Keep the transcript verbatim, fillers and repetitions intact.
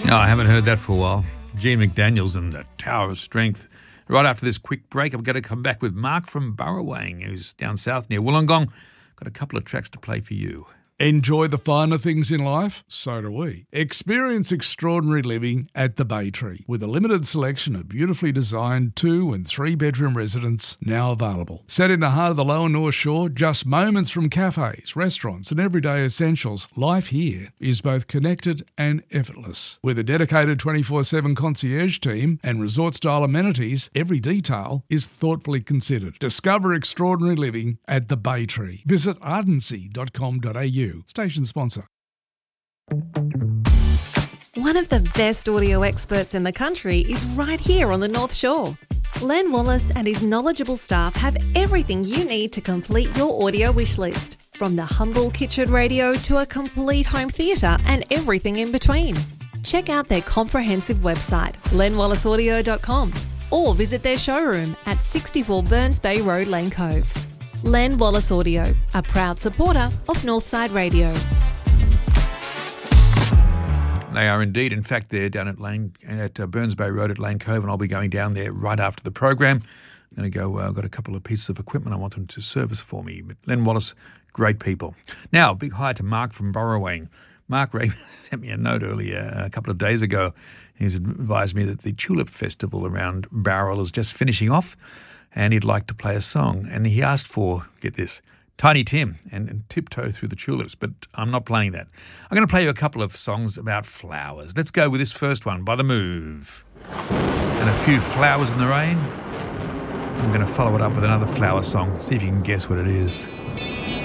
No, I haven't heard that for a while. Gene McDaniels and the Tower of Strength. Right after this quick break, I'm going to come back with Mark from Burrawang, who's down south near Wollongong. Got a couple of tracks to play for you. Enjoy the finer things in life? So do we. Experience extraordinary living at the Bay Tree with a limited selection of beautifully designed two and three bedroom residences now available. Set in the heart of the Lower North Shore, just moments from cafes, restaurants and everyday essentials, life here is both connected and effortless. With a dedicated twenty-four seven concierge team and resort-style amenities, every detail is thoughtfully considered. Discover extraordinary living at the Bay Tree. Visit ardency dot com dot a u. Station sponsor. One of the best audio experts in the country is right here on the North Shore. Len Wallace and his knowledgeable staff have everything you need to complete your audio wish list, from the humble kitchen radio to a complete home theatre and everything in between. Check out their comprehensive website, len wallace audio dot com, or visit their showroom at sixty-four Burns Bay Road, Lane Cove. Len Wallace Audio, a proud supporter of Northside Radio. They are indeed. In fact, they're down at Lane at uh, Burns Bay Road at Lane Cove, and I'll be going down there right after the program. I'm going to go. Uh, I've got a couple of pieces of equipment I want them to service for me. But Len Wallace, great people. Now, a big hi to Mark from Burrawang. Mark Ray sent me a note earlier, a couple of days ago. He's advised me that the Tulip Festival around Bowral is just finishing off, and he'd like to play a song. And he asked for, get this, Tiny Tim and, and Tiptoe Through the Tulips, but I'm not playing that. I'm going to play you a couple of songs about flowers. Let's go with this first one, By the Move. And a few flowers in the rain. I'm going to follow it up with another flower song. See if you can guess what it is.